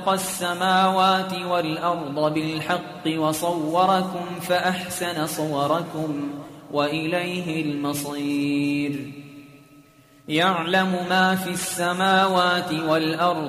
السماوات والأرض بالحق وصوركم فأحسن صوركم وإليه المصير يعلم ما في السماوات والأرض